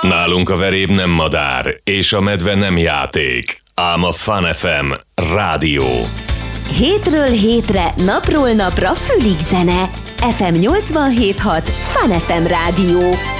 Nálunk a veréb nem madár, és a medve nem játék, ám a Fun FM rádió. Hétről hétre, napról napra fülig zene. FM 87.6 Fun FM rádió.